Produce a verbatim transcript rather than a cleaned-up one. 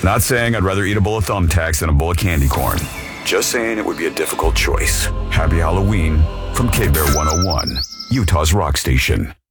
Not saying I'd rather eat a bowl of thumbtacks than a bowl of candy corn. Just saying it would be a difficult choice. Happy Halloween from K-Bear one oh one, Utah's rock station.